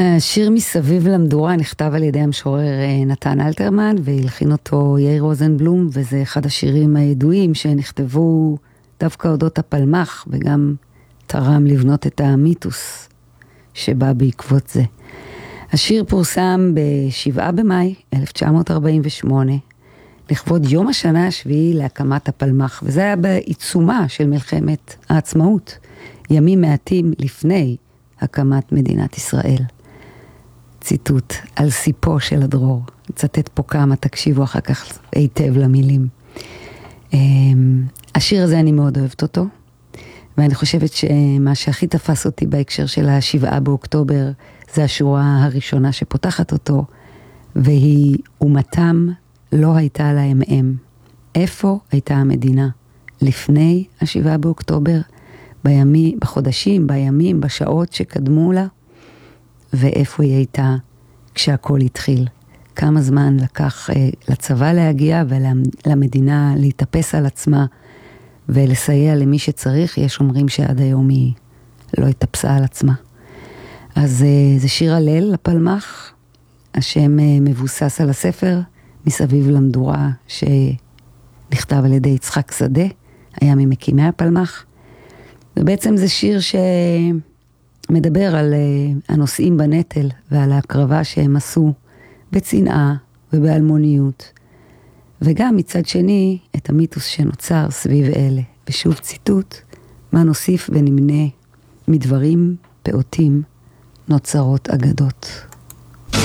השיר מסביב למדורה נכתב על ידי המשורר נתן אלתרמן, והלחין אותו יאיר רוזנבלום, וזה אחד השירים הידועים שנכתבו דווקא אודות הפלמח, וגם תרם לבנות את המיתוס שבא בעקבות זה. השיר פורסם ב-7 במאי 1948, לכבוד יום השנה השביעי להקמת הפלמח, וזה היה בעיצומה של מלחמת העצמאות, ימים מעטים לפני הקמת מדינת ישראל. ציטוט על סיפו של הדרור. נצטט פה כמה, תקשיבו אחר כך היטב למילים. השיר הזה אני מאוד אוהבת אותו, ואני חושבת שמה שהכי תפס אותי בהקשר של 7 באוקטובר, זה השורה הראשונה שפותחת אותו, והיא אומתם לא הייתה להם אם. איפה הייתה המדינה? לפני 7 באוקטובר, בחודשים, בימים, בשעות שקדמו לה, ואיפה היא הייתה כשהכל התחיל. כמה זמן לקח לצבא להגיע ולמדינה להתאפס על עצמה ולסייע למי שצריך. יש אומרים שעד היום היא לא התאפסה על עצמה. אז זה שיר הלל לפלמח, השם מבוסס על הספר מסביב למדורה שנכתב על ידי יצחק שדה, היה ממקימי הפלמח. ובעצם זה שיר שמדבר על הנושאים בנטל ועל ההקרבה שהם עשו בצנעה ובאלמוניות. וגם מצד שני את המיתוס שנוצר סביב אלה. ושוב ציטוט, מה נוסיף ונמנה מדברים פעוטים נוצרות אגדות.